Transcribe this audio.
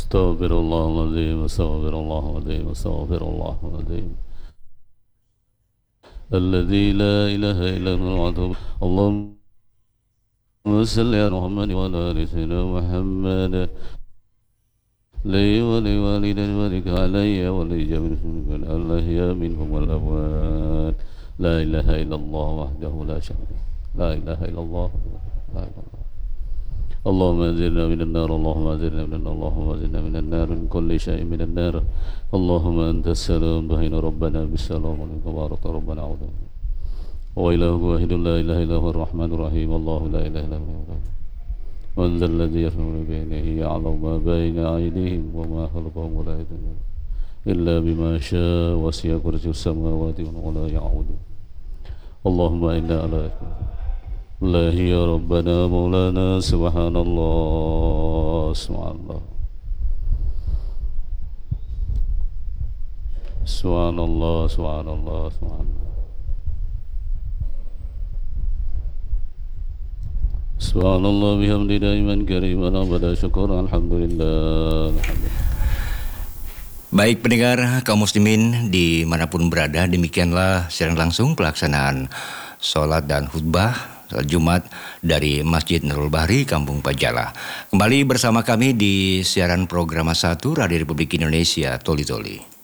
استغفر الله العظيم استغفر الله العظيم استغفر الله العظيم الذي لا إله إلا هو. اللهم صل على محمد وعلى آل سيدنا محمد لي ولوالدي ولك علي ولجميع المسلمين الأحياء منهم والأموات لا إله إلا الله وحده لا شريك له لا إله إلا الله لا إله إلا الله. اللهم أجرنا من النار اللهم أجرنا من النار اللهم أجرنا من النار من كل شيء من النار. اللهم أنت السلام بين ربنا بالسلام عليك وبارك ربنا عوضا وإله واحد لا إله إلا هو الرحمن الرحيم. الله لا إله إلا هو من ذا الذي يشفع بيده يعلم ما بين أيديهم وما خلفهم ولا يدرون إلا بما شاء وسع كرسي السماوات ولا يعود. اللهم إنا على الله يا ربنا مولانا سبحان الله سبحان الله سبحان الله سبحان الله سبحان الله سبحان الله بحمد دائما كريما أبدا شكرا الحمد لله. Baik pendengar kaum muslimin dimanapun berada, demikianlah siaran langsung pelaksanaan sholat dan khutbah salat Jumat dari Masjid Nurul Bahri, Kampung Pajala. Kembali bersama kami di siaran program 1 Radio Republik Indonesia Toli Toli.